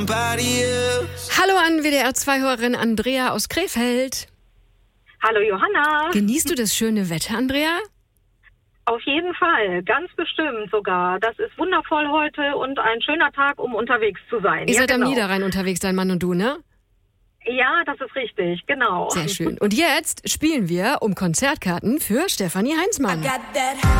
Hallo an WDR2-Hörerin Andrea aus Krefeld. Hallo Johanna. Genießt du das schöne Wetter, Andrea? Auf jeden Fall, ganz bestimmt sogar. Das ist wundervoll heute und ein schöner Tag, um unterwegs zu sein. Ihr seid am Niederrhein unterwegs, dein Mann und du, ne? Ja, das ist richtig, genau. Sehr schön. Und jetzt spielen wir um Konzertkarten für Stefanie Heinzmann.